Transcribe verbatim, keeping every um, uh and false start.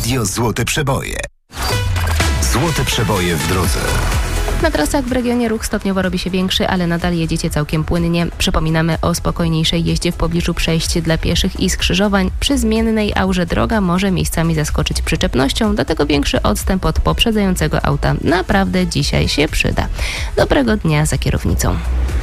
Radio Złote Przeboje. Złote Przeboje w drodze. Na trasach w regionie ruch stopniowo robi się większy, ale nadal jedziecie całkiem płynnie. Przypominamy o spokojniejszej jeździe w pobliżu przejść dla pieszych i skrzyżowań. Przy zmiennej aurze droga może miejscami zaskoczyć przyczepnością, dlatego większy odstęp od poprzedzającego auta naprawdę dzisiaj się przyda. Dobrego dnia za kierownicą.